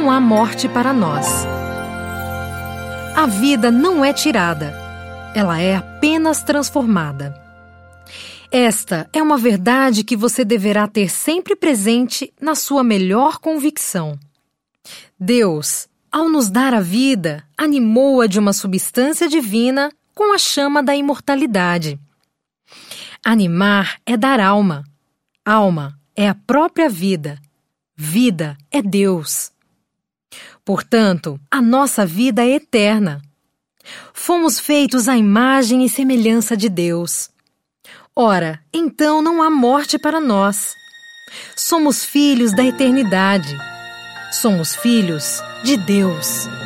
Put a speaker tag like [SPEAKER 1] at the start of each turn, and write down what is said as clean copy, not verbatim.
[SPEAKER 1] não há morte para nós. A vida não é tirada, ela é apenas transformada. Esta é uma verdade que você deverá ter sempre presente na sua melhor convicção. Deus, ao nos dar a vida, animou-a de uma substância divina com a chama da imortalidade. Animar é dar alma. Alma é a própria vida. Vida é Deus. Portanto, a nossa vida é eterna. Fomos feitos à imagem e semelhança de Deus. Ora, então não há morte para nós. Somos filhos da eternidade. Somos filhos de Deus.